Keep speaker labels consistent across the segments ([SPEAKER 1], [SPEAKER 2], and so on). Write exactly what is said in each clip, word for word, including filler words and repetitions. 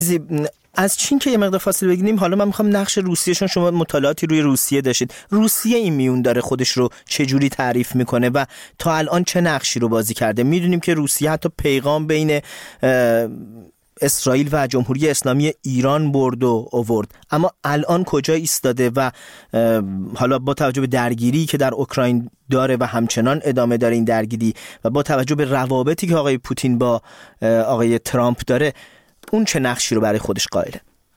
[SPEAKER 1] از چین که یه مقدار فاصله بگیریم، حالا من میخوام نقش روسیه، چون شما مطالعاتی روی روسیه داشتید، روسیه این میون داره خودش رو چه جوری تعریف میکنه و تا الان چه نقشی رو بازی کرده؟ میدونیم که روسیه حتی پیغام بین اسرائیل و جمهوری اسلامی ایران برد و آورد، اما الان کجا ایستاده و حالا با توجه به درگیری که در اوکراین داره و همچنان ادامه داره این درگیری و با توجه به روابطی که آقای پوتین با آقای ترامپ داره، اون چه نقشی رو برای خودش قائله؟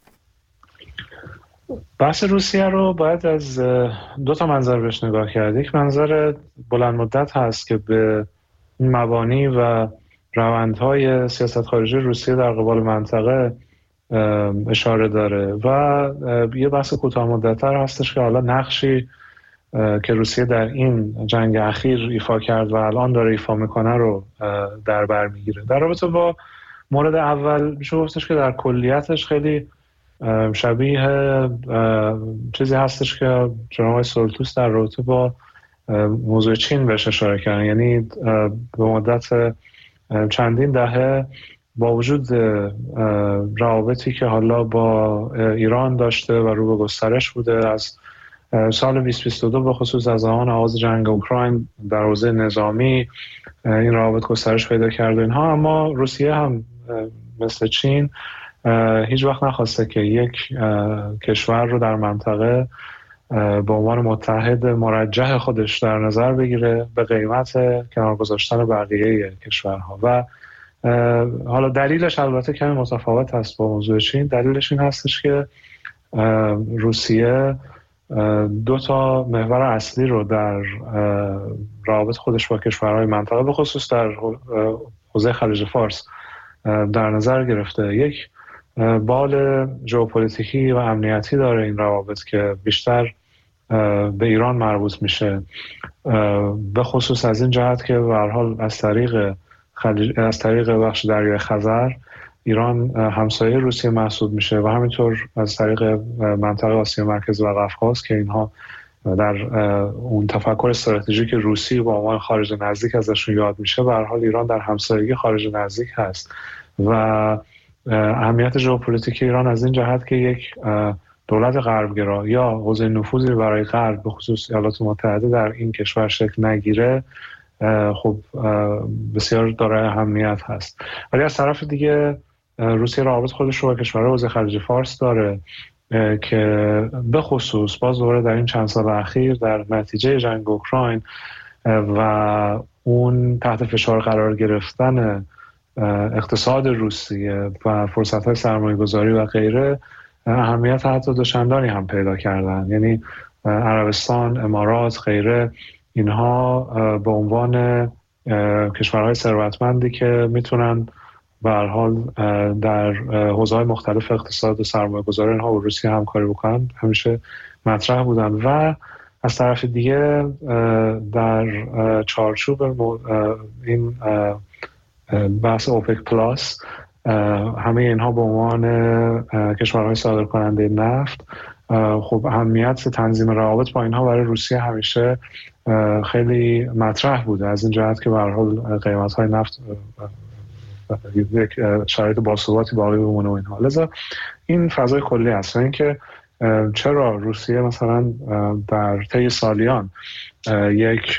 [SPEAKER 2] بحث روسیه رو باید از دو تا منظر بهش نگاه کرد. یک منظر بلند مدت هست که به مبانی و روندهای سیاست خارجی روسیه در قبال منطقه اشاره داره و یه بحث کوتاه مدت‌تر هستش که حالا نقشی که روسیه در این جنگ اخیر ایفا کرد و الان داره ایفا میکنه رو در بر میگیره. در رابطه با مورد اول میشه گفتش که در کلیتش خیلی شبیه چیزی هستش که جناب آقای سولتوس در رابطه با موضوع چین بهش اشاره کردن. یعنی به مدت چندین دهه با وجود روابطی که حالا با ایران داشته و رو به گسترش بوده، از سال بیست بیست و دو به خصوص از زمان آغاز جنگ اوکراین در حوزه نظامی این روابط گسترش پیدا کرده اینها، اما روسیه هم مثل چین هیچ وقت نخواسته که یک کشور رو در منطقه به عنوان متحد مرجح خودش در نظر بگیره به قیمت کنار گذاشتن بقیه کشورها. و حالا دلیلش البته کمی متفاوت هست با موضوع چین. دلیلش این هستش که روسیه دو تا محور اصلی رو در روابط خودش با کشورهای منطقه به خصوص در حوزه خلیج فارس در نظر گرفته. یک بال ژئوپلیتیکی و امنیتی داره این روابط که بیشتر به ایران مربوط میشه، به خصوص از این جهت که به هر حال از طریق خلیج، از طریق بخش دریای خزر ایران همسایه روسیه محسوب میشه و همینطور از طریق منطقه آسیا مرکزی و قفقاز که اینها در اون تفکر استراتژیک روسی با عنوان خارج نزدیک ازشون یاد میشه. به هر حال ایران در همسایگی خارج نزدیک هست و اهمیت ژئوپلیتیک ایران از این جهت که یک دولت غربگرا یا حوزه نفوذی برای غرب به خصوص ایالات متحده در این کشور شکل نگیره خب بسیار دارای اهمیت هست. ولی از طرف دیگه روسیه روابط خودش رو با کشورهای حوزه خلیج فارس داره که به خصوص باز دوباره در این چند سال اخیر در نتیجه جنگ اوکراین و اون تحت فشار قرار گرفتن اقتصاد روسیه و فرصت‌های سرمایه‌گذاری و غیره اهمیت حتی دوچندانی هم پیدا کردن. یعنی عربستان، امارات، غیره، اینها به عنوان کشورهای ثروتمندی که میتونن به هر حال در حوزه‌های مختلف اقتصاد و سرمایه‌گذاری اینها با روسیه همکاری بکنن همیشه مطرح بودن. و از طرف دیگه در چارچوب این بحث اوپک پلاس همه اینها به عنوان کشورهای صادر کننده نفت، خب اهمیت تنظیم روابط با اینها برای روسیه همیشه خیلی مطرح بوده، از این جهت که به هر حال قیمت‌های نفت یک شرایط باثباتی باقی بمونه و اینها. لذا این فضای کلی هست. اینکه چرا روسیه مثلا در طی سالیان یک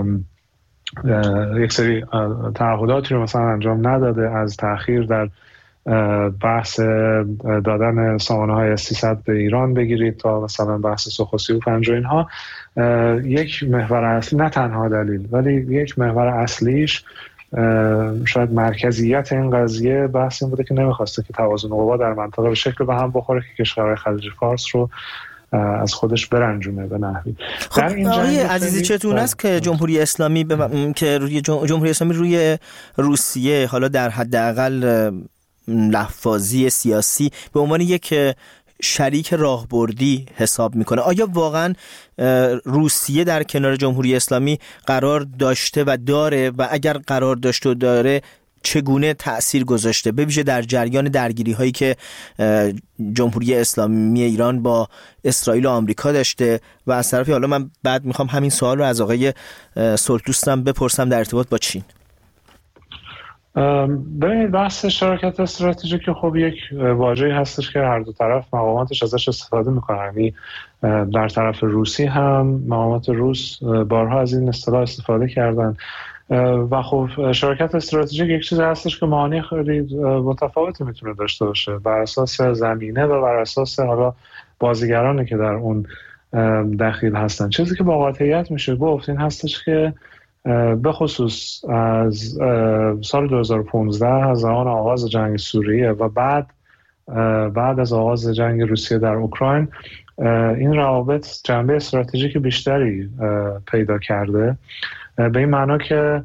[SPEAKER 2] یک سری تعهداتی رو مثلا انجام نداده، از تأخیر در بحث دادن سامانه‌های اس سیصد به ایران بگیرید تا مثلا بحث سوخوسی و پنج و اینها، یک محور اصلی، نه تنها دلیل ولی یک محور اصلیش شاید مرکزیت این قضیه بحث این بوده که نمیخواسته که توازن قوا در منطقه به شکل به هم بخوره که کشورهای خلیج فارس رو از خودش برنجونه به نحوی.
[SPEAKER 1] خب آقای عزیزی چطور است که جمهوری اسلامی ب... که روی جمهوری اسلامی روی روسیه حالا در حداقل لفاظی سیاسی به عنوان یک شریک راهبردی حساب میکنه؟ آیا واقعا روسیه در کنار جمهوری اسلامی قرار داشته و داره و اگر قرار داشته و داره چگونه تأثیر گذاشته به ویژه در جریان درگیری هایی که جمهوری اسلامی ایران با اسرائیل و آمریکا داشته؟ و از طرفی حالا من بعد میخوام همین سوال رو از آقای سولتوس هم بپرسم در ارتباط با چین.
[SPEAKER 2] ببینید بحث شراکت استراتژیک خب یک واژه‌ای هستش که هر دو طرف مقاماتش ازش استفاده میکنن. یعنی در طرف روسی هم مقامات روس بارها از این اصطلاح استفاده کردن و خب شراکت استراتژیک یک چیزی هستش که معانی خیلی متفاوتی میتونه داشته باشه بر اساس زمینه و بر اساس حالا بازیگرانی که در اون دخیل هستن. چیزی که با قاطعیت میشه گفت این هستش که به خصوص از سال دو هزار و پانزده از زمان آغاز جنگ سوریه و بعد بعد از آغاز جنگ روسیه در اوکراین این روابط جنبه استراتژیک بیشتری پیدا کرده، به این معنا که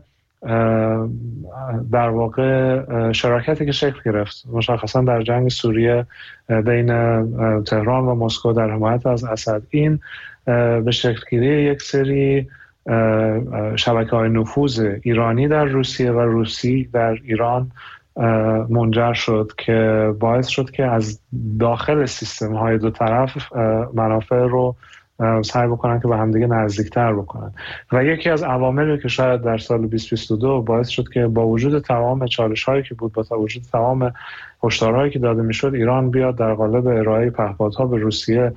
[SPEAKER 2] در واقع شراکتی که شکل گرفت مشخصا در جنگ سوریه بین تهران و مسکو در حمایت از اسد، این به شکلگیری یک سری شبکه‌های نفوذ ایرانی در روسیه و روسی در ایران منجر شد که باعث شد که از داخل سیستم‌های دو طرف منافع رو سعی بکنن که به همدیگه نزدیکتر بکنن و یکی از عواملی که شاید در سال بیست بیست و دو باعث شد که با وجود تمام چالش‌هایی که بود، با وجود تمام هشدارهایی که داده میشد، ایران بیاد در قالب ارائه پهپادها به روسیه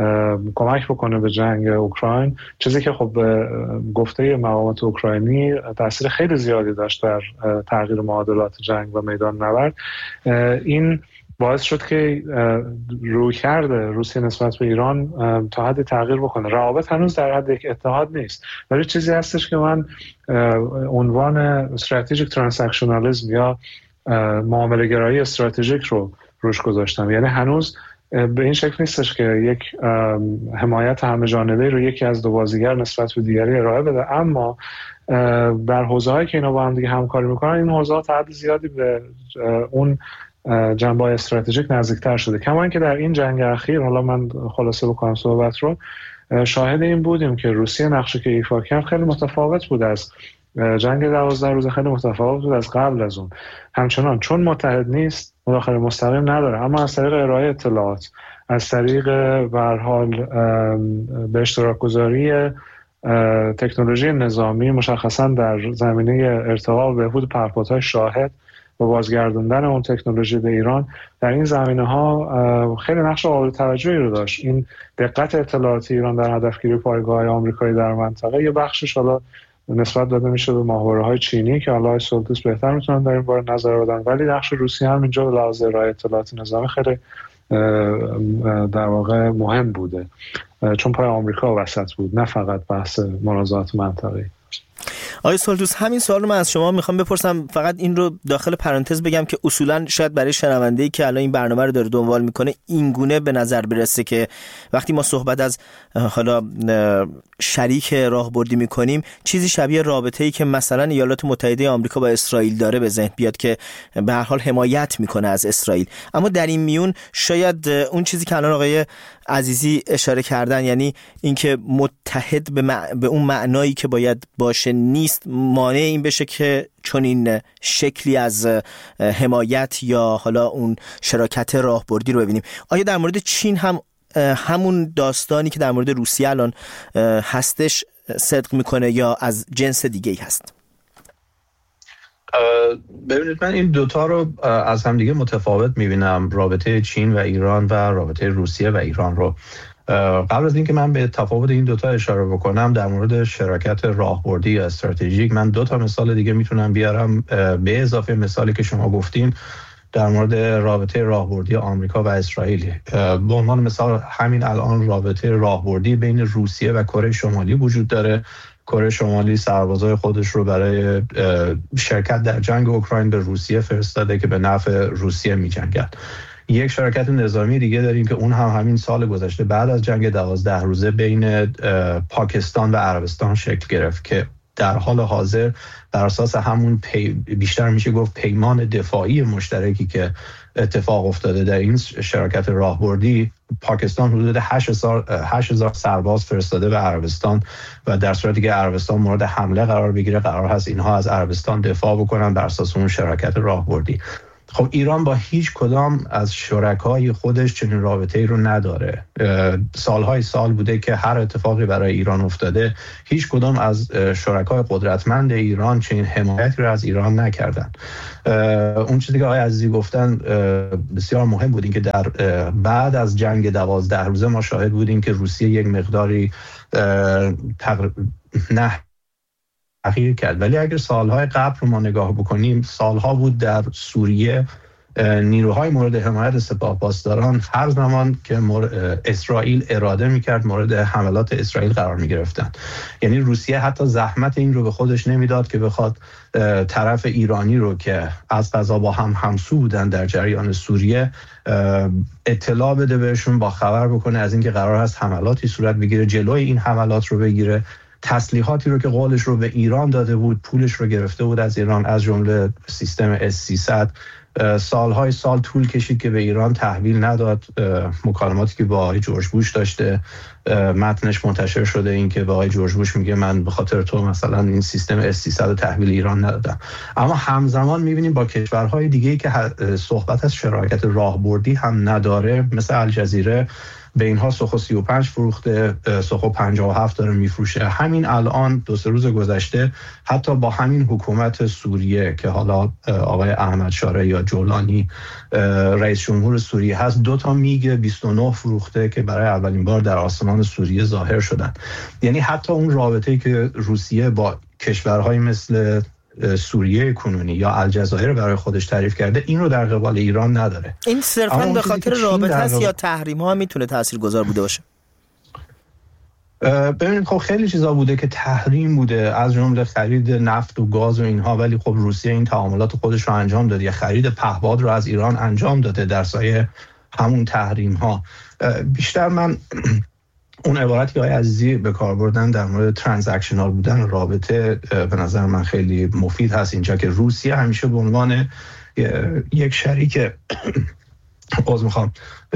[SPEAKER 2] کمک بکنه به جنگ اوکراین، چیزی که خب گفته مقامات اوکراینی تاثیر خیلی زیادی داشت در تغییر معادلات جنگ و میدان نبرد. این باعث شد که رویکرد روسیه نسبت به ایران تا حدی تغییر بکنه. روابط هنوز در حد یک اتحاد نیست، ولی چیزی هستش که من عنوان استراتژیک ترانزکشنالیسم یا معامله گرایی استراتژیک رو روش گذاشتم. یعنی هنوز به این شکل نیستش که یک حمایت همه جانبه رو یکی از دو بازیگر نسبت به دیگری ارائه بده، اما در حوزه‌هایی که اینا با هم دیگه همکاری میکنن این حوزه‌ها تا حد زیادی به اون جنبه استراتژیک نزدیکتر شده. کما اینکه در این جنگ اخیر، حالا من خلاصه بکنم صحبت رو، شاهد این بودیم که روسیه نقشی که ایفا کرد خیلی متفاوت بود از جنگ دوازده روزه، خیلی متفاوت بود از قبل از اون. همچنان چون متحد نیست مداخله مستقیم نداره، اما از طریق ارائه اطلاعات، از طریق به هر حال به اشتراک گذاری تکنولوژی نظامی مشخصا در زمینه ارتقا و بهبود پهپادهای شاهد و بازگردوندن اون تکنولوژی به ایران، در این زمینه‌ها خیلی نقش قابل توجهی رو داشت. این دقت اطلاعاتی ایران در هدفگیری پایگاه‌های آمریکایی در منطقه یه بخشش حالا نسبت داده میشه به ماهواره‌های چینی که الله سلطوس بهتر میتونن در این باره نظر بدن، ولی نقش روسیه هم اینجا به لحاظ ارائه اطلاعات نظامی خیلی در واقع مهم بوده، چون پای آمریکا وسط بود، نه فقط بحث منازعات منطقه‌ای.
[SPEAKER 1] آقای سلطوس، همین سوال رو من از شما میخوام بپرسم، فقط این رو داخل پرانتز بگم که اصولا شاید برای شنونده‌ای که الان این برنامه رو داره دنبال میکنه این گونه به نظر برسه که وقتی ما صحبت از حالا شریک راهبردی میکنیم، چیزی شبیه رابطه‌ای که مثلا ایالات متحده آمریکا با اسرائیل داره به ذهن بیاد که به هر حال حمایت میکنه از اسرائیل. اما در این میون شاید اون چیزی که الان آقای عزیزی اشاره کردن، یعنی اینکه متحد به, مع... به اون معنایی که باید باشه نیست، مانع این بشه که چون این شکلی از حمایت یا حالا اون شراکت راهبردی رو ببینیم. آیا در مورد چین هم همون داستانی که در مورد روسیه الان هستش صدق میکنه یا از جنس دیگه‌ای هست؟
[SPEAKER 3] ببینید، من این دوتا رو از هم دیگه متفاوت میبینم، رابطه چین و ایران و رابطه روسیه و ایران رو. قبل از اینکه من به تفاوت این دوتا اشاره بکنم، در مورد شراکت راهبردی یا استراتژیک من دوتا مثال دیگه میتونم بیارم به اضافه مثالی که شما گفتین در مورد رابطه راهبردی آمریکا و اسرائیل. به عنوان مثال همین الان رابطه راهبردی بین روسیه و کره شمالی وجود داره. کره شمالی سربازای خودش رو برای شرکت در جنگ اوکراین به روسیه فرستاده که به نفع روسیه می‌جنگد. یک شراکت نظامی دیگه داریم که اون هم همین سال گذشته بعد از جنگ دوازده روزه بین پاکستان و عربستان شکل گرفت که در حال حاضر بر اساس همون پی بیشتر میشه گفت پیمان دفاعی مشترکی که اتفاق افتاده در این شراکت راهبردی، پاکستان حدود هشت هزار سرباز فرستاده به عربستان و در صورتی که عربستان مورد حمله قرار بگیره قرار هست اینها از عربستان دفاع بکنن بر اساس اون شراکت راهبردی. خب ایران با هیچ کدام از شرکای خودش چنین رابطه‌ای رو نداره. سالهای سال بوده که هر اتفاقی برای ایران افتاده هیچ کدام از شرکای قدرتمند ایران چنین حمایتی رو از ایران نکردن. اون چیزی که آقای عزیزی گفتن بسیار مهم بود، این که در بعد از جنگ دوازده روزه ما شاهد بودیم که روسیه یک مقداری تقر... نه تغییر کرد، ولی اگر سالهای قبل رو ما نگاه بکنیم، سالها بود در سوریه نیروهای مورد حمایت سپاه پاسداران هر زمان که اسرائیل اراده میکرد مورد حملات اسرائیل قرار میگرفتن. یعنی روسیه حتی زحمت این رو به خودش نمیداد که بخواد طرف ایرانی رو که از قضا با هم همسو بودن در جریان سوریه اطلاع بده بهشون، با خبر بکنه از اینکه قرار هست حملاتی صورت بگیره، جلوی این حملات رو بگیره. تسلیحاتی رو که قولش رو به ایران داده بود، پولش رو گرفته بود از ایران، از جمله سیستم اس سیصد، سالهای سال طول کشید که به ایران تحویل نداد. مکالماتی که با آقای جورج بوش داشته متنش منتشر شده، این که با آقای جورج بوش میگه من به خاطر تو مثلا این سیستم اس سیصد رو تحویل ایران ندادم. اما همزمان میبینیم با کشورهای دیگه‌ای که صحبت از شراکت راهبردی هم نداره، مثل الجزیره به اینها سوخو سی و پنج فروخته، سوخو پنجاه و هفت داره میفروشه. همین الان دو سه روز گذشته حتی با همین حکومت سوریه که حالا آقای احمد شارع یا جولانی رئیس جمهور سوریه هست، دو تا میگ بیست و نه فروخته که برای اولین بار در آسمان سوریه ظاهر شدن. یعنی حتی اون رابطه‌ای که روسیه با کشورهای مثل سوریه کنونی یا الجزایر برای خودش تعریف کرده، این رو در قبال ایران نداره.
[SPEAKER 1] این صرفاً به خاطر رابطه هست یا تحریم ها میتونه تاثیرگذار بوده باشه؟
[SPEAKER 3] ببینید خب خیلی چیزا بوده که تحریم بوده، از جمله خرید نفت و گاز و اینها، ولی خب روسیه این تعاملات خودش رو انجام داده، یا خرید پهپاد رو از ایران انجام داده در سایه همون تحریم ها. بیشتر من اون عبارتی که آقای عزیزی به کار بردن در مورد ترانزکشنال بودن رابطه به نظر من خیلی مفید هست اینجا، که روسیه همیشه به عنوان یک شریک عذر میخوام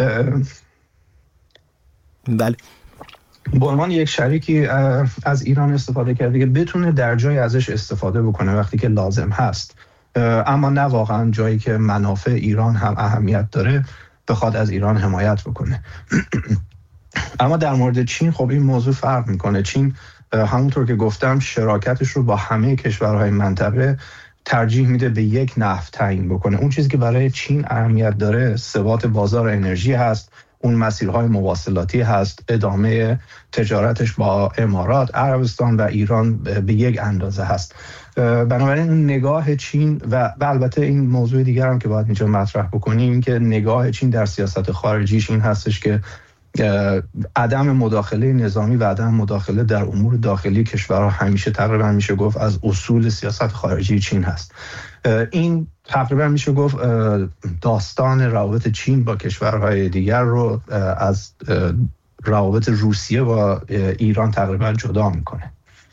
[SPEAKER 1] بله
[SPEAKER 3] به عنوان یک شریکی از ایران استفاده کرده که بتونه در جای ازش استفاده بکنه وقتی که لازم هست، اما نه واقعا جایی که منافع ایران هم اهمیت داره بخواد از ایران حمایت بکنه. اما در مورد چین خب این موضوع فرق میکنه. چین همونطور که گفتم شراکتش رو با همه کشورهای منطقه ترجیح میده به یک نفت تعیین بکنه. اون چیزی که برای چین اهمیت داره ثبات بازار انرژی هست، اون مسیرهای مواصلاتی هست، ادامه تجارتش با امارات، عربستان و ایران به یک اندازه هست. بنابراین اون نگاه چین و, و البته این موضوع دیگر هم که باید اینجا مطرح بکنیم که نگاه چین در سیاست خارجیش این هستش که عدم مداخله نظامی و عدم مداخله در امور داخلی کشورها همیشه تقریبا میشه گفت از اصول سیاست خارجی چین هست. این تقریبا میشه گفت داستان روابط چین با کشورهای دیگر رو از روابط روسیه با ایران تقریبا جدا میکنه.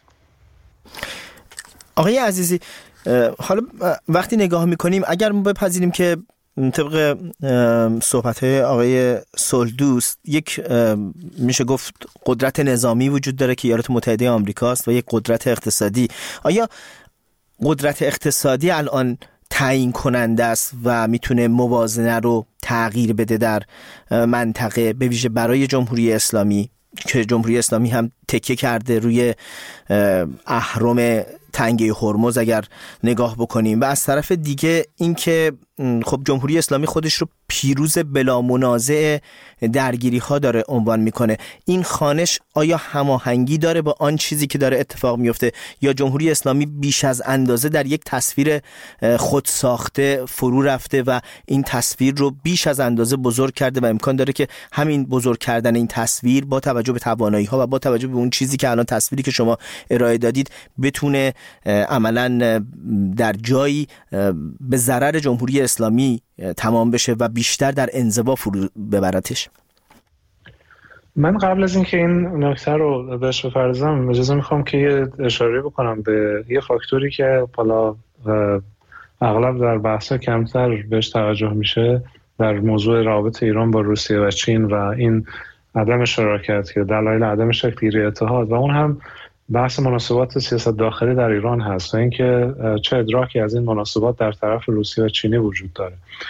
[SPEAKER 1] آقای عزیزی، حالا وقتی نگاه میکنیم اگر ما بپذیریم که طبق صحبت‌های آقای صلح‌دوست یک میشه گفت قدرت نظامی وجود داره که ایالات متحده آمریکاست و یک قدرت اقتصادی، آیا قدرت اقتصادی الان تعیین کننده است و میتونه موازنه رو تغییر بده در منطقه، به ویژه برای جمهوری اسلامی که جمهوری اسلامی هم تکیه کرده روی اهرم تنگه هرمز اگر نگاه بکنیم، و از طرف دیگه اینکه خب جمهوری اسلامی خودش رو پیروز بلا منازع درگیری ها داره عنوان میکنه، این خوانش آیا هماهنگی داره با آن چیزی که داره اتفاق میفته، یا جمهوری اسلامی بیش از اندازه در یک تصویر خود ساخته فرو رفته و این تصویر رو بیش از اندازه بزرگ کرده و امکان داره که همین بزرگ کردن این تصویر با توجه به توانایی ها و با توجه به اون چیزی که الان تصویری که شما ارائه دادید بتونه عملاً در جایی به ضرر جمهوری اسلامی تمام بشه و بیشتر در انزوا فرو ببرتش؟
[SPEAKER 2] من قبل از اینکه این نکته رو بهش بپردازم اجازه میخوام که یه اشاره بکنم به یه فاکتوری که حالا اغلب در بحث‌ها کمتر بهش توجه میشه در موضوع رابط ایران با روسیه و چین و این عدم شراکت که دلایل عدم شکل‌گیری اتحاد، و اون هم بحث مناسبات سیاست داخلی در ایران هست و اینکه چه ادراکی از این مناسبات در طرف روسیه و چینی وجود داره.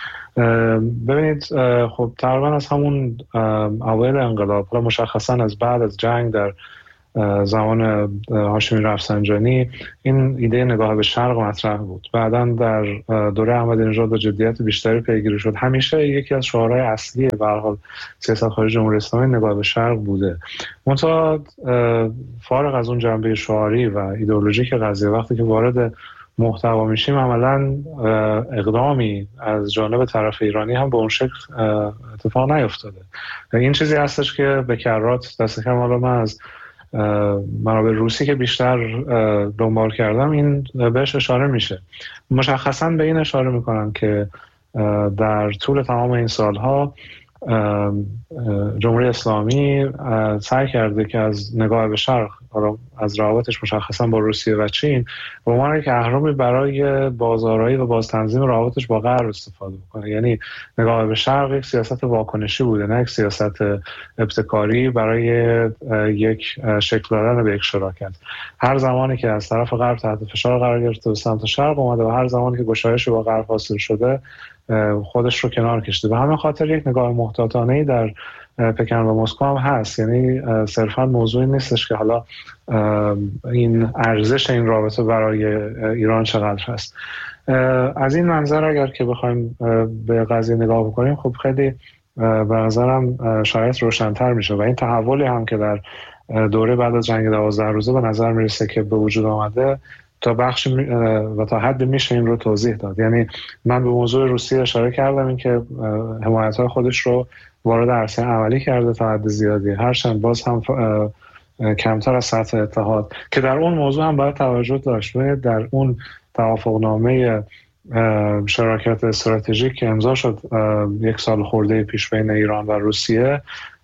[SPEAKER 2] ببینید خب تقریبا از همون اوایل انقلاب، حالا مشخصا از بعد از جنگ در زمان هاشمی رفسنجانی، این ایده نگاه به شرق مطرح بود. بعداً در دوره احمدی‌نژاد با جدیت بیشتری پیگیری شد. همیشه یکی از شعارهای اصلی به هر حال سیاست خارجی جمهوری اسلامی نگاه به شرق بوده. منتها فارغ از اون جنبه شعاری و ایدئولوژیک قضیه، وقتی که وارد محتوا میشیم عملاً اقدامی از جانب طرف ایرانی هم به اون شکل اتفاق نیفتاده. این چیزی هستش که به کرات دست کم حالا من از منابع روسی که بیشتر دنبال کردم این بهش اشاره میشه. مشخصاً به این اشاره میکنن که در طول تمام این سالها جمهوری اسلامی سعی کرده که از نگاه به شرق، از روابطش مشخصاً با روسیه و چین، به عنوان یک اهرامی برای بازآرایی و بازتنظیم روابطش با غرب استفاده بکنه. یعنی نگاه به شرق یک سیاست واکنشی بوده، نه یک سیاست ابتکاری برای یک شکل دادن به یک شراکت. هر زمانی که از طرف غرب تحت فشار قرار گرفته به سمت شرق اومده و هر زمانی که گشایش با غرب حاصل شده خودش رو کنار کشیده. به همین خاطر یک نگاه محتاطانه‌ای در پکن و مسکو هم هست. یعنی صرفا موضوعی نیستش که حالا این ارزش این رابطه برای ایران چقدر هست. از این منظر اگر که بخوایم به قضیه نگاه بکنیم، خب خیلی به نظرم شاید روشن‌تر میشه و این تحولی هم که در دوره بعد از جنگ دوازده روزه به نظر میرسه که به وجود آمده، تا بخش و تا حد میشه این رو توضیح داد. یعنی من به موضوع روسیه اشاره کردم، این که حمایت‌های خودش رو وارد عرصه عملی کرده تا حد زیادی، هرچند باز هم کمتر از سطح اتحاد، که در اون موضوع هم باید توجه داشت. در اون توافقنامه شراکت استراتژیک که امضا شد یک سال خورده پیش بین ایران و روسیه،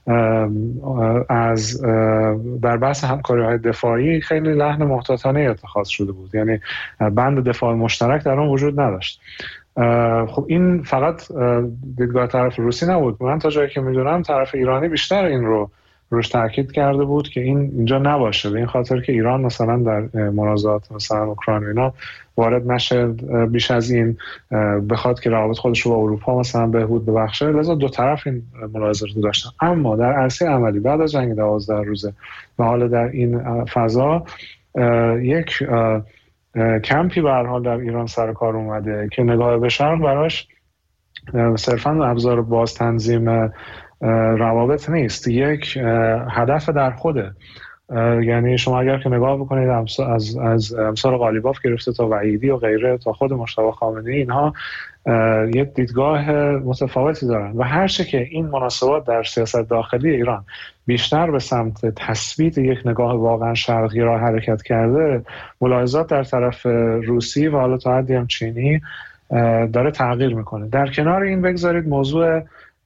[SPEAKER 2] از در بحث همکاری‌های دفاعی خیلی لحن محتاطانه اتخاذ شده بود. یعنی بند دفاع مشترک در اون وجود نداشت. خب این فقط دیدگاه طرف روسی نبود. من تا جایی که میدونم طرف ایرانی بیشتر این رو روش تاکید کرده بود که این اینجا نباشه، به این خاطر که ایران مثلا در منازعات مثلا اوکراین اینا وارد نشه، بیش از این بخواد که روابط خودش رو با اروپا مثلا بهبود ببخشه. لذا دو طرف این ملاحظه رو داشتن. اما در عرصه عملی بعد از جنگ دوازده روزه و حالا در این فضا یک کمپی به هر حال در ایران سر کار اومده که نگاه به شرق براش صرفاً ابزار باز تنظیم روابط نیست، یک هدف در خوده. یعنی شما اگر که نگاه بکنید از از امثال قالیباف گرفته تا وحیدی و غیره تا خود مجتبی خامنه‌ای، اینها یک دیدگاه متفاوتی دارن و هر چه که این مناسبات در سیاست داخلی ایران بیشتر به سمت تثبیت یک نگاه واقعا شرقی را حرکت کرده، ملاحظات در طرف روسی و حالا تا حدی هم چینی داره تغییر میکنه. در کنار این بگذارید موضوع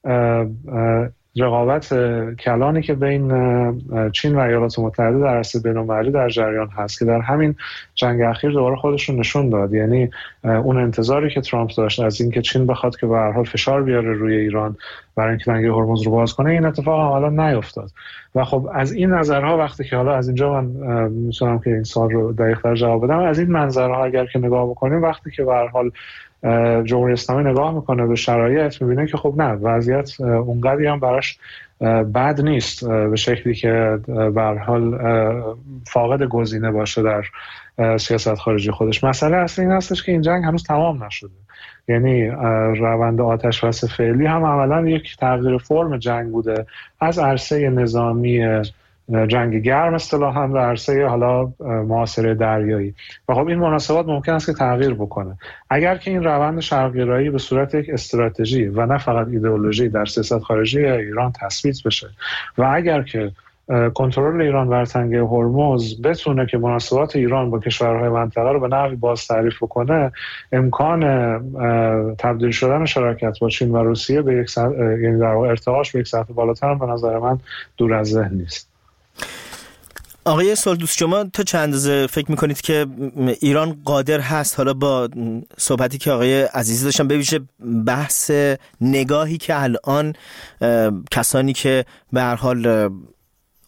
[SPEAKER 2] رقابت کلانی که بین چین و ایالات متحده در عرصه بین‌المللی در جریان هست که در همین جنگ اخیر دوباره خودش رو نشون داد. یعنی اون انتظاری که ترامپ داشت از اینکه چین بخواد که به هر حال فشار بیاره روی ایران برای اینکه تنگه هرمز رو باز کنه، این اتفاق حالا نیفتاد. و خب از این نظرها وقتی که حالا از اینجا من میتونم که این سوال رو دقیق‌تر جواب بدم، از این منظرها اگر که نگاه بکنیم، وقتی که به هر حال جمهوری اسلامی نگاه میکنه به شرایط، میبینه که خب نه، وضعیت اونقدری هم براش بد نیست به شکلی که به هر حال فاقد گزینه باشه در سیاست خارجی خودش. مسئله اصلی این هستش که این جنگ هنوز تمام نشده. یعنی روند آتش بس فعلی هم عملاً یک تغییر فرم جنگ بوده، از عرصه نظامی جنگ گرم اصطلاحاً به عرصه حالا محاصره دریایی. و خب این مناسبات ممکن است که تغییر بکنه. اگر که این روند شرق‌گرایی به صورت یک استراتژی و نه فقط ایدئولوژی در سیاست خارجی ایران تثبیت بشه و اگر که کنترل ایران بر تنگه هرمز بتونه که مناسبات ایران با کشورهای منطقه رو به نحوی باز تعریف کنه، امکان تبدیل شدن شراکت با چین و روسیه به یک سطح، یعنی در واقع ارتقاش به یک سطح بالاتر هم به نظر من دور از ذهن نیست.
[SPEAKER 1] آقای سالدوست، شما تا چند اندازه فکر میکنید که ایران قادر هست، حالا با صحبتی که آقای عزیزی داشتن، ببیشه بحث نگاهی که الان کسانی که به هر حال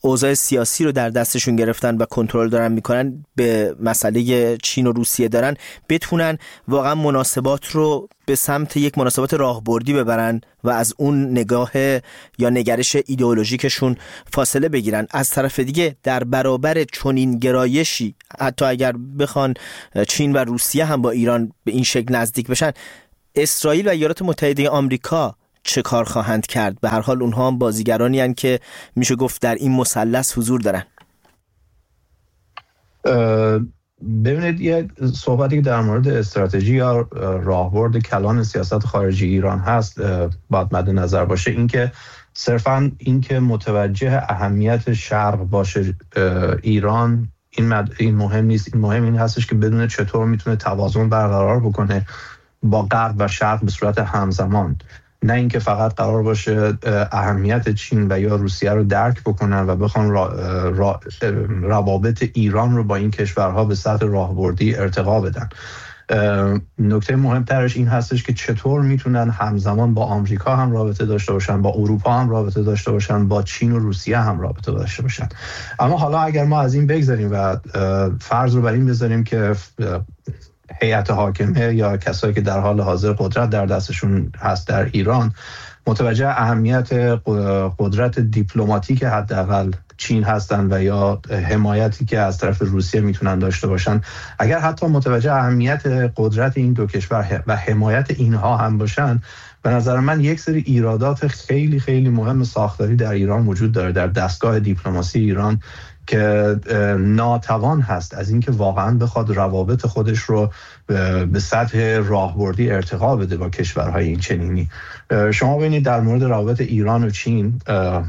[SPEAKER 1] اوضاع سیاسی رو در دستشون گرفتن و کنترل دارن میکنن، به مسئله چین و روسیه دارن، بتونن واقعا مناسبات رو به سمت یک مناسبات راهبردی ببرن و از اون نگاه یا نگرش ایدئولوژیکشون فاصله بگیرن. از طرف دیگه در برابر چنین گرایشی، حتی اگر بخوان چین و روسیه هم با ایران به این شکل نزدیک بشن، اسرائیل و ایالات متحده آمریکا چه کار خواهند کرد؟ به هر حال اونها هم بازیگرانی هستند که میشه گفت در این مثلث حضور دارن.
[SPEAKER 3] ببینید، یه صحبتی که در مورد استراتژی یا راهبرد کلان سیاست خارجی ایران هست باید مد نظر باشه، این که صرفاً این که متوجه اهمیت شرق باشه ایران، این, مد... این مهم نیست. این مهم این هستش که بدونه چطور میتونه توازن برقرار بکنه با غرب و شرق به صورت همزمان، نه اینکه فقط قرار باشه اهمیت چین و یا روسیه رو درک بکنن و بخوان را، را، روابط ایران رو با این کشورها به سطح راهبردی ارتقا بدن. نکته مهمترش این هستش که چطور میتونن همزمان با آمریکا هم رابطه داشته باشن، با اروپا هم رابطه داشته باشن، با چین و روسیه هم رابطه داشته باشن. اما حالا اگر ما از این بگذاریم و فرض رو بر این بذاریم که هیئت حاکمه یا کسایی که در حال حاضر قدرت در دستشون هست در ایران متوجه اهمیت قدرت دیپلماتیک حداقل چین هستن و یا حمایتی که از طرف روسیه میتونن داشته باشن، اگر حتی متوجه اهمیت قدرت این دو کشور و حمایت اینها هم باشن، به نظر من یک سری ایرادات خیلی خیلی مهم ساختاری در ایران وجود داره، در دستگاه دیپلماسی ایران، که ناتوان هست از اینکه واقعا بخواد روابط خودش رو به سطح راهبردی ارتقا بده با کشورهای این چنینی. شما ببینید در مورد روابط ایران و چین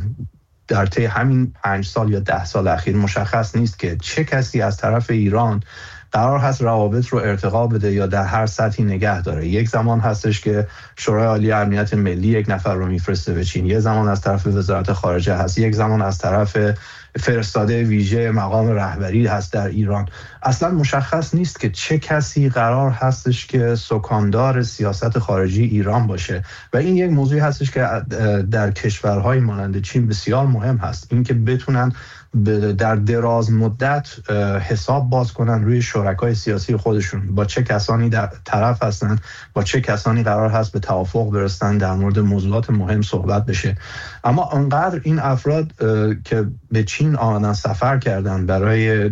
[SPEAKER 3] در طی همین پنج سال یا ده سال اخیر مشخص نیست که چه کسی از طرف ایران قرار هست روابط رو ارتقا بده یا در هر سطحی نگه داره. یک زمان هستش که شورای عالی امنیت ملی یک نفر رو میفرسته به چین، یک زمان از طرف وزارت خارجه هست، یک زمان از طرف فرستاده ویژه مقام رهبری هست در ایران. اصلا مشخص نیست که چه کسی قرار هستش که سکاندار سیاست خارجی ایران باشه و این یک موضوعی هستش که در کشورهای مانند چین بسیار مهم هست، اینکه بتونن در دراز مدت حساب باز کنن روی شرکای سیاسی خودشون، با چه کسانی در طرف هستن، با چه کسانی قرار هست به توافق برسن در مورد موضوعات مهم صحبت بشه. اما انقدر این افراد که به چین آمدن سفر کردن برای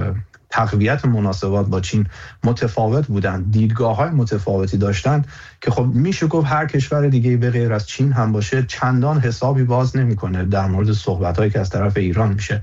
[SPEAKER 3] تقویت مناسبات با چین متفاوت بودن، دیدگاه‌های متفاوتی داشتن که خب میشه گفت هر کشور دیگه به غیر از چین هم باشه چندان حسابی باز نمی‌کنه در مورد صحبت‌هایی که از طرف ایران میشه.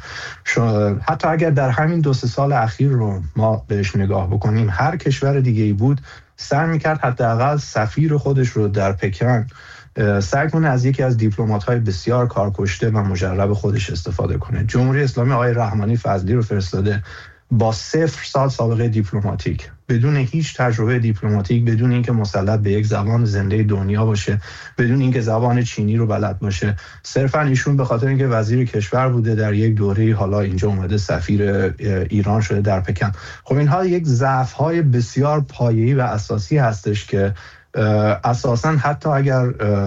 [SPEAKER 3] حتی اگر در همین دو سه سال اخیر رو ما بهش نگاه بکنیم، هر کشور دیگه‌ای بود سعی می‌کرد حداقل سفیر خودش رو در پکن سعی کنه از یکی از دیپلمات‌های بسیار کارکشته و مجرب خودش استفاده کنه. جمهوری اسلامی آقای رحمانی فضلی رو فرستاده با صفر سال سابقه دیپلماتیک، بدون هیچ تجربه دیپلماتیک، بدون اینکه مسلط به یک زبان زنده دنیا باشه، بدون اینکه زبان چینی رو بلد باشه، صرفا ایشون به خاطر اینکه وزیر کشور بوده در یک دوره حالا اینجا اومده سفیر ایران شده در پکن. خب اینها یک ضعف‌های بسیار پایه‌ای و اساسی هستش که اساساً حتی اگر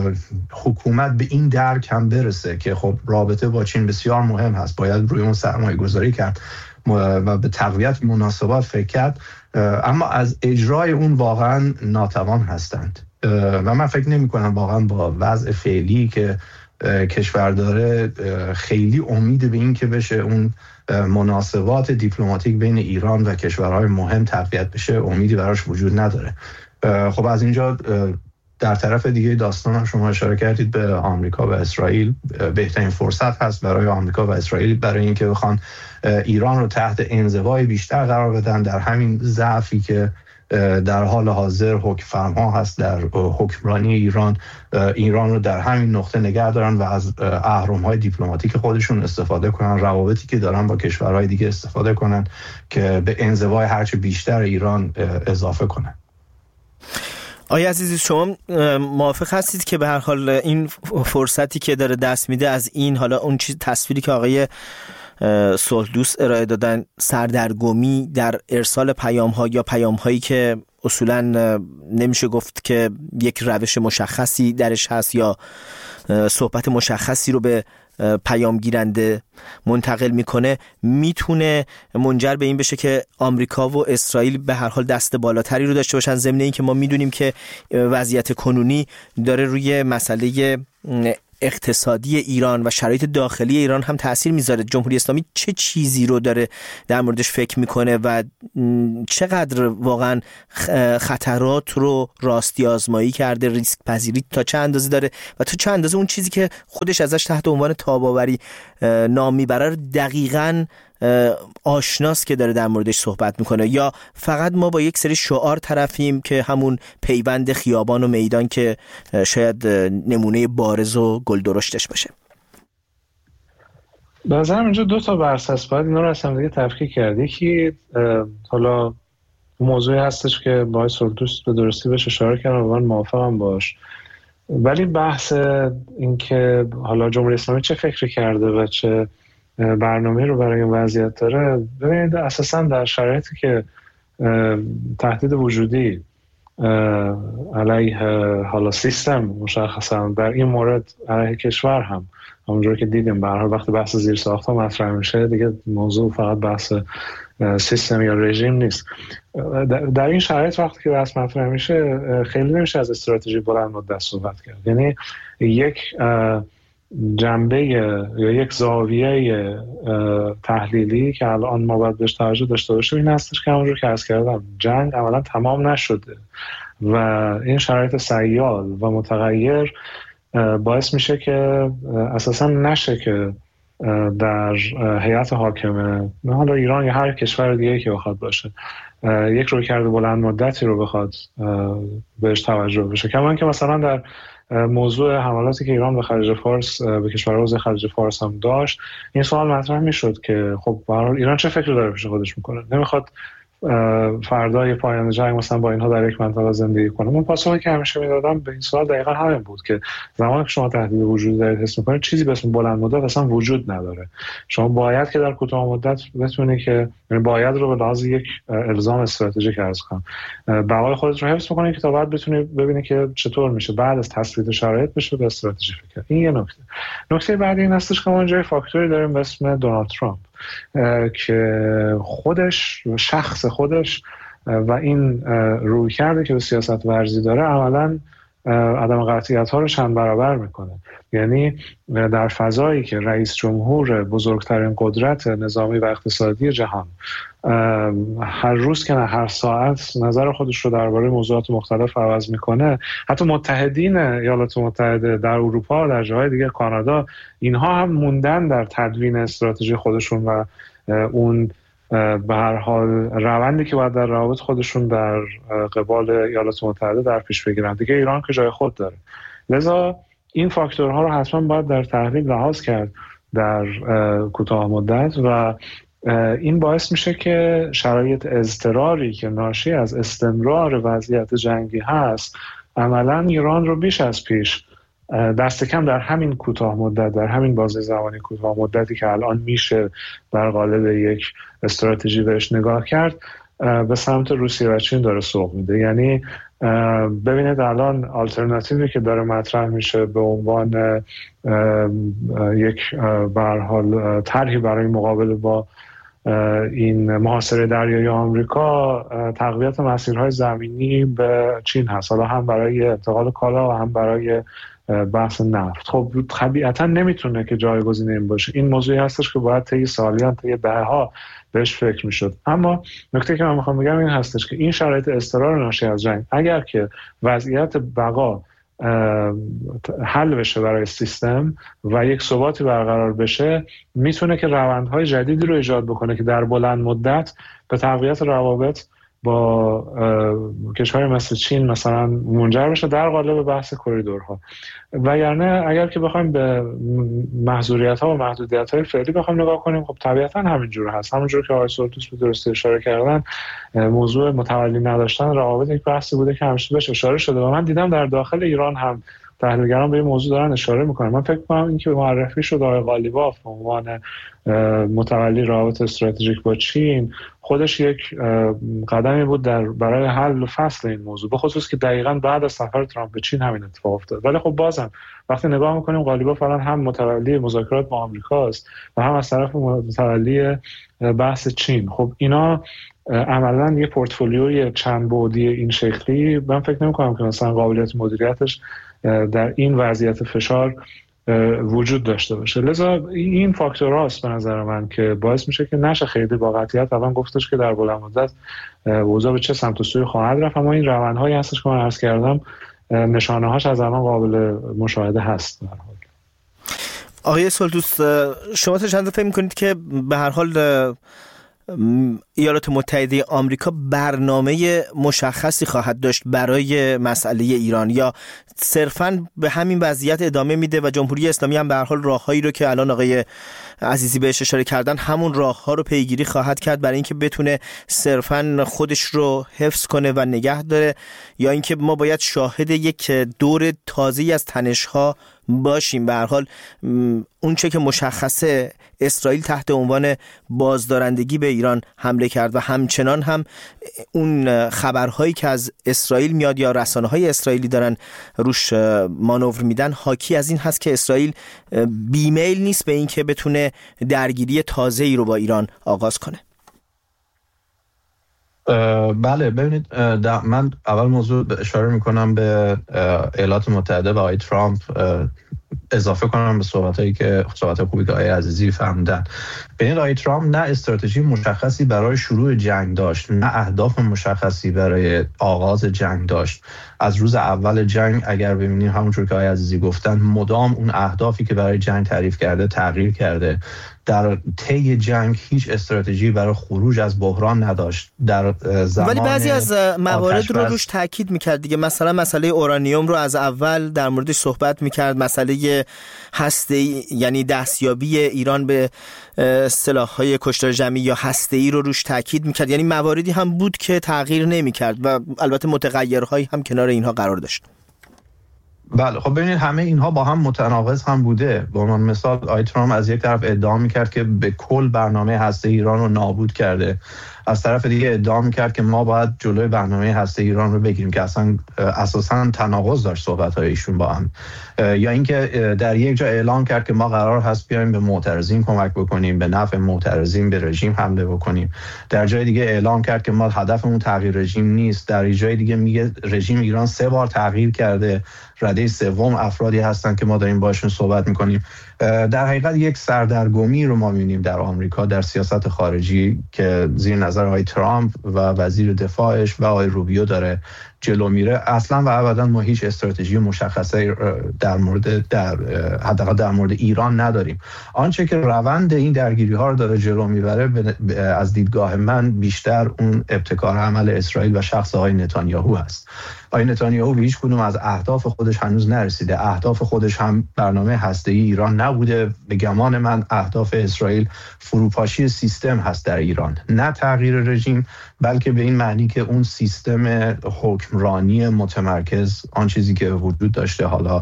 [SPEAKER 3] حکومت به این درک هم برسه که خب رابطه با چین بسیار مهم هست، باید روی اون سرمایه گذاری کرد و به تقویت مناسبات فکر کرد، اما از اجرای اون واقعا ناتوان هستند و من فکر نمی کنم واقعا با وضع فعلی که کشور داره خیلی امید به این که بشه اون مناسبات دیپلماتیک بین ایران و کشورهای مهم تقویت بشه، امیدی براش وجود نداره. خب از اینجا در طرف دیگه داستان شما اشاره کردید به آمریکا و اسرائیل. بهترین فرصت هست برای آمریکا و اسرائیل برای اینکه بخوان ایران رو تحت انزوای بیشتر قرار بدن در همین ضعفی که در حال حاضر حکم فرما هست در حکمرانی ایران، ایران رو در همین نقطه نگه دارن و از اهرم‌های دیپلماتیک خودشون استفاده کنن، روابطی که دارن با کشورهای دیگه استفاده کنن که به انزوای هرچه بیشتر ایران اضافه کنن.
[SPEAKER 1] آقای عزیزی، شما موافق هستید که به هر حال این فرصتی که داره دست میده از این، حالا اون چیز تصویری که آقای صلح دوست ارائه دادن، سردرگمی در ارسال پیام ها یا پیام هایی که اصولا نمیشه گفت که یک روش مشخصی درش هست یا صحبت مشخصی رو به پیام گیرنده منتقل میکنه، میتونه منجر به این بشه که آمریکا و اسرائیل به هر حال دست بالاتری رو داشته باشن، ضمن این که ما میدونیم که وضعیت کنونی داره روی مسئله اقتصادی ایران و شرایط داخلی ایران هم تأثیر میذاره. جمهوری اسلامی چه چیزی رو داره در موردش فکر میکنه و چقدر واقعا خطرات رو راستی آزمایی کرده، ریسک پذیری تا چه اندازه داره و تا چه اندازه اون چیزی که خودش ازش تحت عنوان تاب‌آوری نام میبره دقیقاً آشناست که داره در موردش صحبت میکنه، یا فقط ما با یک سری شعار طرفیم که همون پیوند خیابان و میدان که شاید نمونه بارز و گلدرشتش باشه.
[SPEAKER 2] به نظرم اینجا دو تا بحث هست، باید اینا رو از هم دیگه تفکیک کرد. یکی حالا موضوعی هستش که باید سردوست به درستی بهش اشاره کردم و من موافقم باش، ولی بحث این که حالا جمهوری اسلامی چه فکری کرده و چه برنامه رو برای این وضعیت داره، ببینید اساساً در شرایطی که تهدید وجودی علیه حالا سیستم مشخصاً در این مورد علیه کشور هم همونجور که دیدیم به هر حال وقتی بحث زیر ساخت‌ها مطرح میشه دیگه موضوع فقط بحث سیستم یا رژیم نیست. در این شرایط وقتی که بحث مطرح میشه خیلی نمیشه از استراتژی بلند مدت صحبت کرد، یعنی یک جنبه یا یک زاویه تحلیلی که الان ما باید بهش توجه داشته باشیم این هستش که همونجور که عرض کردم جنگ اولا تمام نشده و این شرایط سیال و متغیر باعث میشه که اساسا نشه که در هیئت حاکمه حالا ایران یا هر کشور دیگه که بخواد باشه یک رویکرد بلند مدتی رو بخواد بهش توجه بشه. کما اینکه مثلا در موضوع حملاتی که ایران به خلیج فارس به کشورهای حوزه خلیج فارس هم داشت این سوال مطرح میشد که خب به هر حال ایران چه فکری داره پیش خودش میکنه، نمیخواد فردای پایان جنگ مثلا با اینها در یک منطقه زندگی کنه. من پاسخی که همیشه میدادم به این سوال دقیقاً همین بود که زمانی که شما تهدید وجودی دارید حس میکنید چیزی به اسم بلند مدت اصلا وجود نداره. شما باید که در کوتاه مدت بتونید که یعنی باید رو به لحاظ یک الزام استراتژیک ارز کنم بقای خودت رو حفظ بکنید که تا بعد بتونید ببینید که چطور میشه بعد از تثبیت شرایط بشه به استراتژی فکر. این یه نکته. نکته بعدی این هستش که ما اینجا فاکتوری داریم به اسم دونالد ترامپ که خودش شخص خودش و این روی کرده که به سیاست ورزی داره عملاً عدم قطعیت ها رو چند برابر میکنه. یعنی در فضایی که رئیس جمهور بزرگترین قدرت نظامی و اقتصادی جهان هر روز که نه هر ساعت نظر خودش رو درباره موضوعات مختلف عوض میکنه، حتی متحدین ایالات متحده در اروپا در جاهای دیگه کانادا اینها هم موندن در تدوین استراتژی خودشون و اون به هر حال روندی که باید در روابط خودشون در قبال ایالات متحده در پیش بگیرن. دیگه ایران که جای خود داره، لذا این فاکتورها رو حتما باید در تحلیل لحاظ کرد در کوتاه مدت و این باعث میشه که شرایط اضطراری که ناشی از استمرار وضعیت جنگی هست عملاً ایران رو بیش از پیش دست کم در همین کوتاه مدت در همین بازه زمانی کوتاه مدتی که الان میشه در قالب یک استراتژی بهش نگاه کرد به سمت روسیه و چین داره سوق میده. یعنی ببینید الان آلترناتیوی که داره مطرح میشه به عنوان یک به هر حال طرحی برای مقابله با این محاصره دریایی آمریکا تقویت مسیرهای زمینی به چین هست، حالا هم برای انتقال کالا و هم برای بحث نفت. خب طبیعتا نمیتونه که جایگزین این باشه. این موضوعی هستش که باید طی سالیان طی دهه‌ها بهش فکر میشد. اما نکته که من میخوام بگم این هستش که این شرایط اضطرار ناشی از جنگ اگر که وضعیت بقا حل بشه برای سیستم و یک ثباتی برقرار بشه میتونه که روندهای جدیدی رو ایجاد بکنه که در بلند مدت به تقویت روابط با کشور مثل چین مثلا منجر بشه در قالب بحث کریدورها. وگرنه اگر که بخوایم به محظوریت‌ها و محدودیت‌های فعلی بخوایم نگاه کنیم خب طبیعتاً همینجور هست. همونجور که آقای سورتوس به درستی اشاره کردن موضوع متولی نداشتن روابط یک بحثی بوده که همیشه بهش اشاره شده و من دیدم در داخل ایران هم تحلیلگران به این موضوع دارن اشاره میکنن. من فکر کنم اینکه معرفی شد آقای قالیباف به عنوان متولی روابط استراتژیک با چین خودش یک قدمی بود در برای حل و فصل این موضوع، به خصوص که دقیقاً بعد از سفر ترامپ به چین همین اتفاق افتاد. ولی خب بازم وقتی نگاه میکنیم قالیباف الان هم متولی مذاکرات با آمریکاست و هم از طرف متولی بحث چین. خب اینا عملاً یه پورتفولیوی چند بعدی این شکلی من فکر نمی‌کنم که مثلا قابلیت مدیریتش در این وضعیت فشار وجود داشته باشه. لذا این فاکتورهاست به نظر من که باعث میشه که نشه خیلی با قطعیت الان گفتش که در بلند مدت اوضاع به چه سمت و سوی خواهد رفت، اما این روندهایی هستش که من عرض کردم نشانه‌هاش از الان قابل مشاهده هست. در حال
[SPEAKER 1] آقای سالتوس، شما تا چند فکر می‌کنید که به هر حال ایالات متحده آمریکا برنامه مشخصی خواهد داشت برای مسئله ایران، یا صرفاً به همین وضعیت ادامه میده و جمهوری اسلامی هم به هر حال راههایی رو که الان آقای عزیزی بهش اشاره کردن همون راهها رو پیگیری خواهد کرد برای اینکه بتونه صرفاً خودش رو حفظ کنه و نگه داره، یا اینکه ما باید شاهد یک دور تازه‌ای از تنش‌ها باشیم؟ به هر حال اون چه که مشخصه اسرائیل تحت عنوان بازدارندگی به ایران حمله کرد و همچنان هم اون خبرهایی که از اسرائیل میاد یا رسانه‌های اسرائیلی دارن روش مانور میدن حاکی از این هست که اسرائیل بیمیل نیست به این که بتونه درگیری تازه‌ای رو با ایران آغاز کنه.
[SPEAKER 3] بله ببینید، من اول موضوع اشاره میکنم به ایالات متحده و آقای ترامپ، اضافه کنم به صحبتایی که صحبت خوبی که آقای عزیزی فرمودن. ببینید آقای ترامپ نه استراتژی مشخصی برای شروع جنگ داشت، نه اهداف مشخصی برای آغاز جنگ داشت. از روز اول جنگ اگر ببینید همونجور که آقای عزیزی گفتن مدام اون اهدافی که برای جنگ تعریف کرده تغییر کرده. در طی جنگ هیچ استراتژی برای خروج از بحران نداشت. در زمان
[SPEAKER 1] ولی بعضی از موارد رو روش تاکید میکرد دیگه، مثلا مسئله اورانیوم رو از اول در موردش صحبت میکرد، مسئله هسته‌ای یعنی دستیابی ایران به سلاح‌های کشتار جمعی یا هسته‌ای رو روش تاکید میکرد. یعنی مواردی هم بود که تغییر نمیکرد و البته متغیرهایی هم کنار اینها قرار داشت.
[SPEAKER 3] بله خب ببینید همه اینها با هم متناقض هم بوده. به عنوان مثال آقای ترامپ از یک طرف ادعا میکرد که به کل برنامه هسته ایران رو نابود کرده، از طرف دیگه ادعا میکرد که ما باید جلوی برنامه هسته ایران رو بگیریم که اصلا اساساً تناقض داشت صحبت‌های ایشون با هم. یا اینکه در یک جا اعلام کرد که ما قرار هست بیایم به معترضین کمک بکنیم، به نفع معترضین به رژیم حمله بکنیم. در جای دیگه اعلام کرد که ما هدفمون تغییر رژیم نیست. در جای دیگه میگه رژیم ایران سه بار تغییر کرده، رده سوم افرادی هستن که ما داریم باشون صحبت میکنیم. در حقیقت یک سردرگمی رو ما می‌بینیم در آمریکا در سیاست خارجی که زیر نظر آقای ترامپ و وزیر دفاعش و آقای روبیو داره جلو میره. اصلا و ابدا ما هیچ استراتژی مشخصه در مورد در حداقل در مورد ایران نداریم. آنچه که روند این درگیری ها رو داره جلو میبره از دیدگاه من بیشتر اون ابتکار عمل اسرائیل و شخص آقای نتانیاهو هست. آقای نتانیاهو به هیچ کدوم از اهداف خودش هنوز نرسیده. اهداف خودش هم برنامه هسته‌ای ایران نبوده. به گمان من اهداف اسرائیل فروپاشی سیستم هست در ایران، نه تغییر رژیم، بلکه به این معنی که اون سیستم حکمرانی متمرکز، آن چیزی که وجود داشته حالا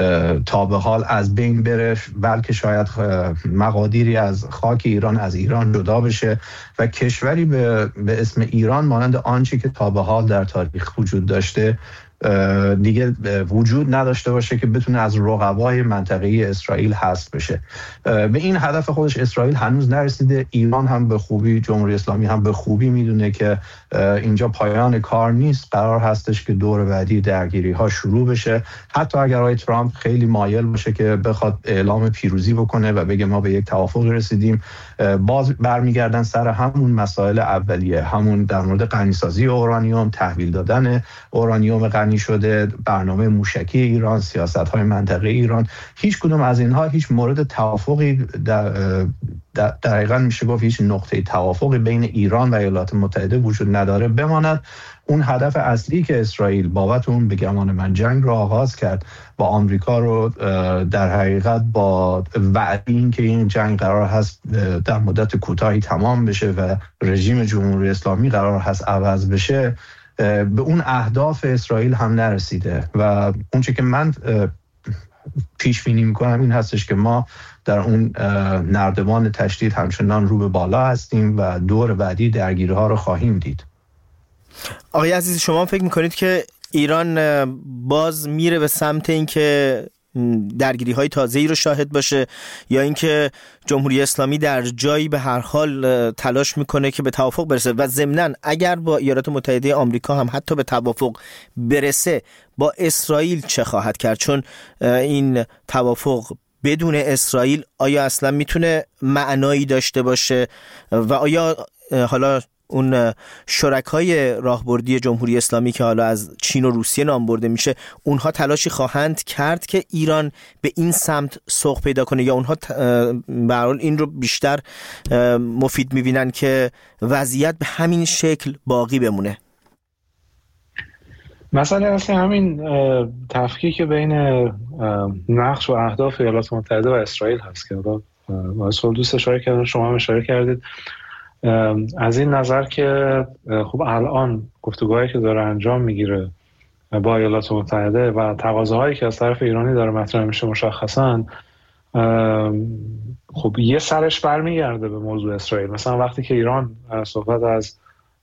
[SPEAKER 3] تا به حال از بین بره، بلکه شاید مقادیری از خاک ایران از ایران جدا بشه و کشوری به, به اسم ایران مانند آنچه که تا به حال در تاریخ وجود داشته دیگه وجود نداشته باشه که بتونه از رقبای منطقه‌ای اسرائیل حذف بشه. به این هدف خودش اسرائیل هنوز نرسیده. ایران هم به خوبی، جمهوری اسلامی هم به خوبی میدونه که اینجا پایان کار نیست، قرار هستش که دور بعدی درگیری ها شروع بشه. حتی اگر آقای ترامپ خیلی مایل باشه که بخواد اعلام پیروزی بکنه و بگه ما به یک توافق رسیدیم، باز برمیگردن سر همون مسائل اولیه، همون در مورد غنیسازی اورانیوم، تحویل دادن اورانیوم غنی شده، برنامه موشکی ایران، سیاست‌های منطقه ایران. هیچ کدوم از اینها هیچ مورد توافقی در در دقیقاً میشه گفت هیچ نقطه توافقی بین ایران و ایالات متحده وجود نداره. بماند اون هدف اصلی که اسرائیل بابت اون به گمان من جنگ رو آغاز کرد با آمریکا رو در حقیقت با وعده این که این جنگ قرار هست در مدت کوتاهی تمام بشه و رژیم جمهوری اسلامی قرار هست عوض بشه، به اون اهداف اسرائیل هم نرسیده. و اون چیزی که من پیش بینی میکنم این هستش که ما در اون نردبان تشدید همچنان رو به بالا هستیم و دور بعدی درگیری ها رو خواهیم دید.
[SPEAKER 1] آقای عزیز، شما فکر میکنید که ایران باز میره به سمت این که درگیری های تازه‌ای رو شاهد باشه، یا اینکه جمهوری اسلامی در جایی به هر حال تلاش میکنه که به توافق برسه؟ و ضمناً اگر با ایالات متحده آمریکا هم حتی به توافق برسه، با اسرائیل چه خواهد کرد؟ چون این توافق بدون اسرائیل آیا اصلا میتونه معنایی داشته باشه؟ و آیا حالا اون شرکای راهبردی جمهوری اسلامی که حالا از چین و روسیه نام برده میشه، اونها تلاشی خواهند کرد که ایران به این سمت سوق پیدا کنه، یا اونها به هر حال این رو بیشتر مفید میبینن که وضعیت به همین شکل باقی بمونه؟
[SPEAKER 2] مثلا اصلا همین تفکیک بین نقش و اهداف ایالات متحده و اسرائیل هست که حالا دوست اشاره کردن، شما هم اشاره کردید. از این نظر که خب الان گفتگوهایی که داره انجام میگیره با ایالات متحده و تقاضاهایی که از طرف ایرانی داره مطرح میشه مشخصاً خب یه سرش برمیگرده به موضوع اسرائیل. مثلا وقتی که ایران صحبت از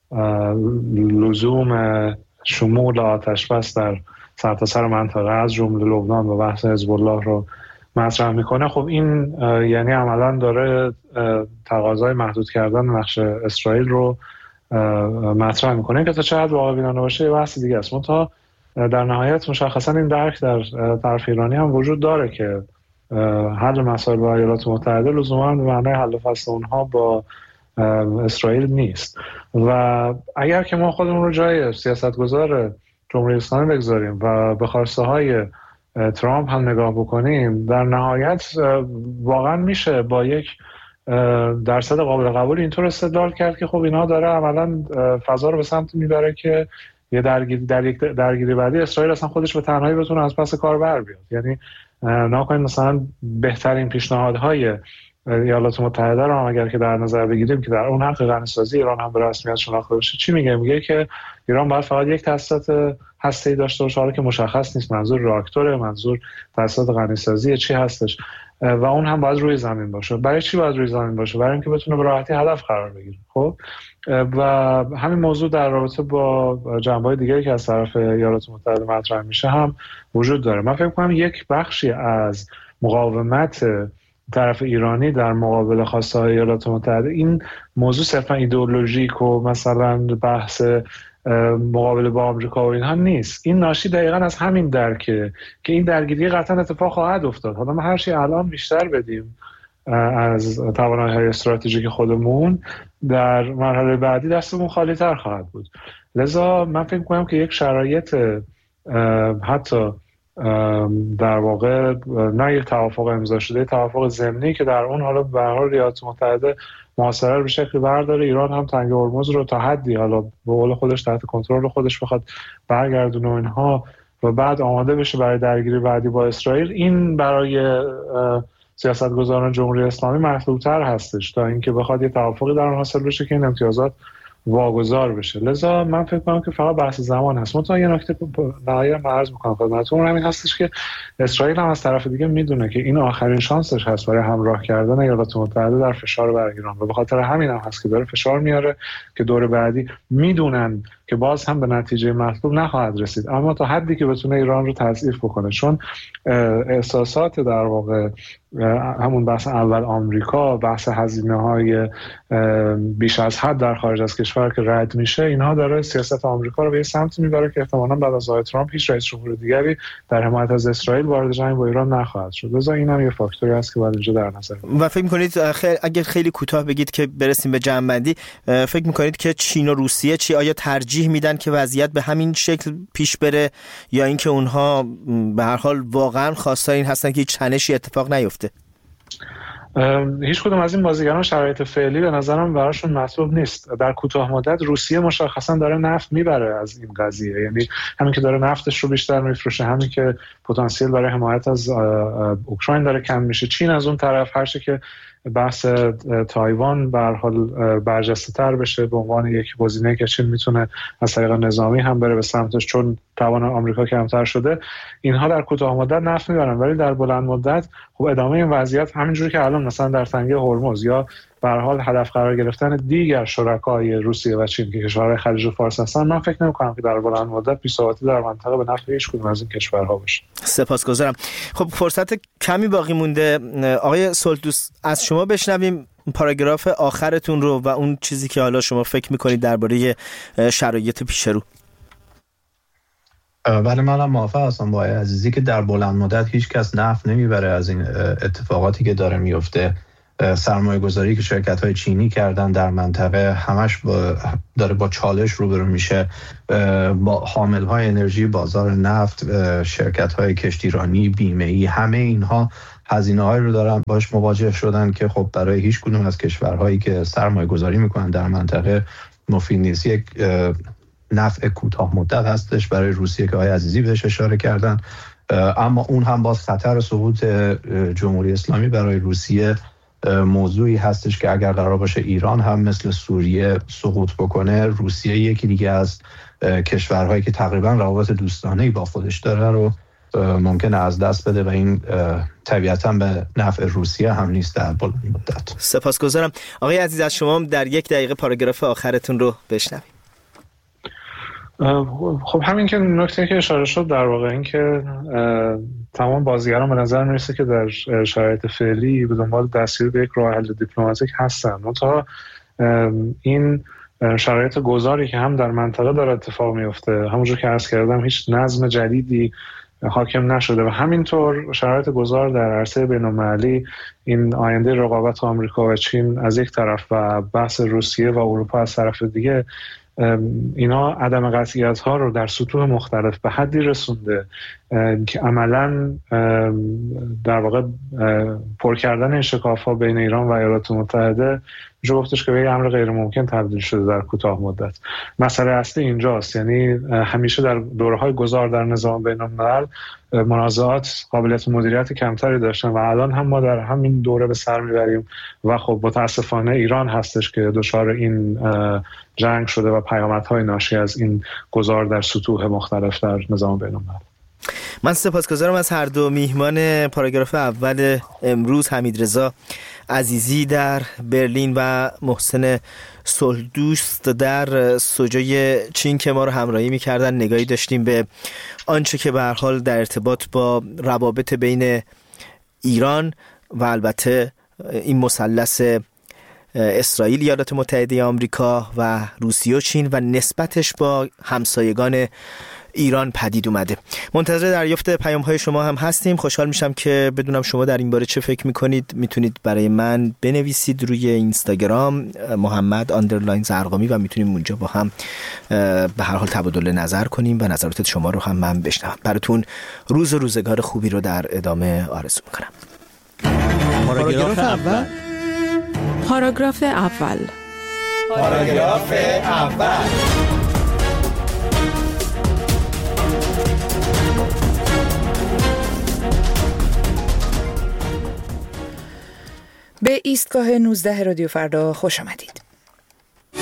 [SPEAKER 2] لزوم شمول آتش بس در سرتاسر منطقه از جمله لبنان و بحث حزب الله رو مطرح میکنه، خب این یعنی عملا داره تقاضای محدود کردن نقش اسرائیل رو مطرح میکنه که تا چه حد واقع بینانه باشه یه بحث دیگه است. منتها در نهایت مشخصا این درک در طرف ایرانی هم وجود داره که حل مسائل با ایالات متحده لزوما به معنای حل فصل اونها با اسرائیل نیست. و اگر که ما خودمون رو جای سیاستگزار جمهوری اسلامی بگذاریم و به خواسته های ترامپ هم نگاه بکنیم، در نهایت واقعا میشه با یک درصد قابل قبول اینطور استدلال کرد که خب اینا داره عملا فضا رو به سمت میبره که یه درگیری در یک درگیری بعدی اسرائیل اصلا خودش به تنهایی بتونه از پس کار بر بیاد. یعنی ناکنیم مثلا بهترین پیشنهادهای ایالات متحده رو هم اگر که در نظر بگیریم که در اون حق غنی‌سازی ایران هم به رسمیت شناخته بشه، چی میگه؟ میگه که ایران باید فقط یک تاسیسات هسته‌ای داشته باشه، حالا که مشخص نیست منظور راکتوره، منظور تاسیسات غنی‌سازی چی هستش، و اون هم باید روی زمین باشه. برای چی باید روی زمین باشه؟ برای اینکه بتونه به راحتی هدف قرار بگیره. خب و همین موضوع در رابطه با جنبه‌های دیگری که از طرف ایالات متحده مطرح میشه هم وجود داره. من فکر می‌کنم یک بخشی از مقاومت طرف ایرانی در مقابل خواسته‌های ایالات متحده این موضوع صرفا ایدئولوژیک و مثلا بحث مقابله با آمریکا و اینها نیست. این ناشی دقیقاً از همین درکه که این درگیری قطعاً اتفاق خواهد افتاد. حالا ما هر چی الان بیشتر بدیم از توانایی‌های استراتژیک خودمون، در مرحله بعدی دستمون خالی‌تر خواهد بود. لذا من فکر می‌کنم که یک شرایط حتی در واقع نه یک توافق امضا شده، توافق ضمنی که در اون حالا به هر حال ایالات متحده محاصره رو به شکلی برداره، ایران هم تنگ هرمز رو تا حدی حالا به قول خودش تحت کنترل خودش بخواد برگردونه اینها و بعد آماده بشه برای درگیری بعدی با اسرائیل، این برای سیاستگزاران جمهوری اسلامی مطلوب‌تر هستش تا اینکه بخواد یه توافقی در اون حاصل بشه که این امتیازات واگذار بشه. لذا من فکر کنم که فقط بحث زمان هست. منتها یه نکته نهایی رو عرض می‌کنم خدمتتون، همین هستش که اسرائیل هم از طرف دیگه میدونه که این آخرین شانسش هست برای همراه کردن ایالات متحده در فشار بر ایران و به خاطر همین هم هست که داره فشار میاره که دور بعدی میدونن که باز هم به نتیجه مطلوب نخواهد رسید، اما تا حدی که بتونه ایران رو تضعیف بکنه، چون احساسات در واقع همون بحث اول آمریکا، بحث هزینه‌های بیش از حد در خارج از کشور که رد میشه، اینها داره سیاست آمریکا رو به سمت میبره که احتمالاً بعد از آقای ترامپ هیچ رئیس جمهور دیگری در حمایت از اسرائیل وارد جنگ با ایران نخواهد شد. لذا این هم یه فاکتوری است که باید اینجا در نظر بگیریم.
[SPEAKER 1] و فکر می‌کنید خیلی اگه خیلی کوتاه بگید که برسیم به جمع‌بندی، فکر می‌کنید که چین و روسیه چی آیا ترجیح میدن که وضعیت به همین شکل پیش بره، یا اینکه اونها به هر حال واقعا خواستار این هستن که هیچ چنشی اتفاق نیفته؟
[SPEAKER 2] هیچ کدوم از این بازیگران شرایط فعلی به نظرم براشون مطلوب نیست. در کوتاه مدت روسیه مشخصا داره نفت میبره از این قضیه، یعنی همین که داره نفتش رو بیشتر میفروشه، همین که پتانسیل برای حمایت از اوکراین داره کم میشه. چین از اون طرف هر چه که بحث تایوان به هر حال برجسته‌تر بشه به عنوان یک گزینه که چین میتونه از طریق نظامی هم بره به سمتش، چون توان آمریکا کمتر شده. اینها در کوتاه مدت نفع میبرن، ولی در بلند مدت خب ادامه این وضعیت همینجوری که الان مثلا در تنگه هرمز یا به هر حال هدف قرار گرفتن دیگر شرکای روسیه و چین که کشورهای خلیج فارس هستن، من فکر نمی‌کنم که در بلند مدت بی‌ثباتی در منطقه به نفع هیچ کدوم از این کشورها باشه.
[SPEAKER 1] سپاسگزارم. خب فرصت کمی باقی مونده، آقای صلح‌دوست از شما بشنویم پاراگراف آخرتون رو و اون چیزی که حالا شما فکر می‌کنید درباره شرایط پیش رو.
[SPEAKER 3] بله، منم موافق هستم با عزیزی که در بلند مدت هیچ کس نفع نمیبره از این اتفاقاتی که داره میفته. سرمایه گذاری که شرکت های چینی کردن در منطقه همش با داره با چالش روبرو میشه. با حامل های انرژی بازار نفت، شرکت های کشتیرانی، بیمه ای، همه اینها هزینه های رو دارن باش مواجه شدن که خب برای هیچ کدوم از کشورهایی که سرمایه گذاری میکنن در منطقه مفید نیست. یک نفع کوتاه مدت هستش برای روسیه که آقای عزیزی بهش اشاره کردن، اما اون هم باز خطر سقوط جمهوری اسلامی برای روسیه موضوعی هستش که اگر قرار باشه ایران هم مثل سوریه سقوط بکنه، روسیه یکی دیگه از کشورهایی که تقریبا روابط دوستانه‌ای با خودش داره رو ممکنه از دست بده و این طبیعتاً به نفع روسیه هم نیست در بلند مدت.
[SPEAKER 1] سپاسگزارم. آقای عزیز از شما در یک دقیقه پاراگراف آخرتون رو بشنویم.
[SPEAKER 2] خب همین که نکته که اشاره شد در واقع این که تمام بازیگران به نظر میرسه که در شرایط فعلی به دنبال دستیابی به یک راه حل دیپلماتیک هستن. منتها این شرایط گذاری که هم در منطقه داره اتفاق میفته، همونجور که عرض کردم هیچ نظم جدیدی حاکم نشده و همینطور شرایط گذار در عرصه بین‌المللی، این آینده رقابت آمریکا و چین از یک طرف و بحث روسیه و اروپا از طرف دیگه، اینا عدم قطعیت ها رو در سطوح مختلف به حدی رسونده که عملاً در واقع پر کردن این شکاف ها بین ایران و ایالات متحده میشه گفتش که به یک امر غیر ممکن تبدیل شده در کوتاه مدت. مسئله اصلی اینجاست، یعنی همیشه در دوره‌های گذار در نظام بین‌الملل منازعات قابلیت مدیریت کمتری داشتن و الان هم ما در همین دوره به سر میبریم و خب متاسفانه ایران هستش که دچار این جنگ شده و پیامدهای ناشی از این گذار در سطوح مختلف در نظام بین‌الملل.
[SPEAKER 1] من سپاسگزارم از هر دو میهمان پاراگراف اول امروز، حمیدرضا عزیزی در برلین و محسن صلح‌دوست در سوژه چین که ما رو همراهی می‌کردن. نگاهی داشتیم به آنچه که به هر حال در ارتباط با روابط بین ایران و البته این مثلث اسرائیل، ایالات متحده آمریکا و روسیه و چین و نسبتش با همسایگان ایران پدید اومده. منتظر دریافت پیام‌های شما هم هستیم. خوشحال میشم که بدونم شما در این باره چه فکر میکنید. میتونید برای من بنویسید روی اینستاگرام محمد آندرلاین زرقامی و میتونیم اونجا با هم به هر حال تبادل نظر کنیم و نظرات شما رو هم من بشنوم. براتون روز و روزگار خوبی رو در ادامه آرزو میکنم.
[SPEAKER 4] پاراگراف اول پاراگراف اول
[SPEAKER 5] پاراگراف اول
[SPEAKER 6] به ایستگاه نوزده رادیو فردا خوش آمدید.